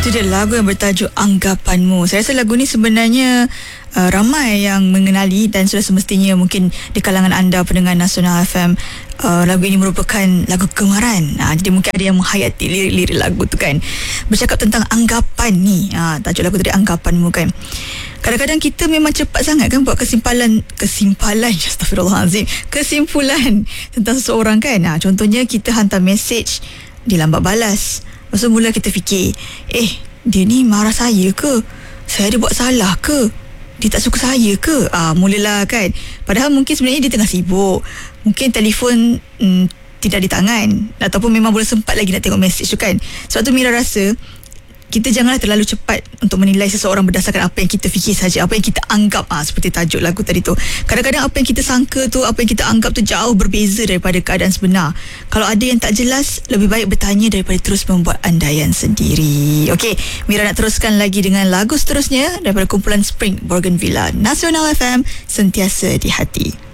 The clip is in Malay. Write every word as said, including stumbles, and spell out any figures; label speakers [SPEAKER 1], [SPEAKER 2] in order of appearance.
[SPEAKER 1] Itu dia lagu yang bertajuk Anggapanmu. Saya rasa lagu ni sebenarnya uh, ramai yang mengenali dan sudah semestinya mungkin di kalangan anda pendengar Nasional F M, uh, lagu ini merupakan lagu kegemaran. Uh, jadi mungkin ada yang menghayati lirik-lirik lagu tu kan. Bercakap tentang anggapan ni, uh, tajuk lagu tadi Anggapanmu kan. Kadang-kadang kita memang cepat sangat kan buat kesimpulan kesimpulan astagfirullahalazim kesimpulan tentang seseorang kan. Uh, contohnya kita hantar mesej, dia lambat balas. Lepas tu mula kita fikir, eh, dia ni marah saya ke? Saya ada buat salah ke? Dia tak suka saya ke? Ah, mulalah kan. Padahal mungkin sebenarnya dia tengah sibuk. Mungkin telefon hmm, tidak di tangan. Ataupun memang boleh sempat lagi nak tengok mesej tu kan. Sebab tu Mira rasa, kita janganlah terlalu cepat untuk menilai seseorang berdasarkan apa yang kita fikir saja, apa yang kita anggap. Ah, seperti tajuk lagu tadi tu. Kadang-kadang apa yang kita sangka tu, apa yang kita anggap tu jauh berbeza daripada keadaan sebenar. Kalau ada yang tak jelas, lebih baik bertanya daripada terus membuat andaian sendiri. Okey, Mira nak teruskan lagi dengan lagu seterusnya daripada kumpulan Spring Bougainvillea. Nasional F M, sentiasa di hati.